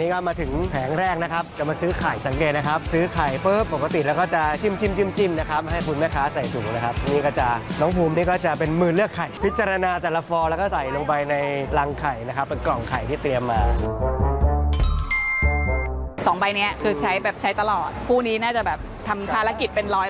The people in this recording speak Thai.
นี้ก็มาถึงแผงแรกนะครับจะมาซื้อไข่สังเกตนะครับซื้อไข่ปุ๊บปกติแล้วก็จะจิ้มนะครับให้คุณแม่ค้าใส่ถุงนะครับนี่ก็จะน้องภูมินี่ก็จะเป็นมือเลือกไข่พิจารณาแต่ละฟองแล้วก็ใส่ลงไปในรังไข่นะครับเป็นกล่องไข่ที่เตรียมมา 2 ใบนี้คือใช้ตลอดคู่นี้น่าจะแบบทำภารกิจเป็นร้อย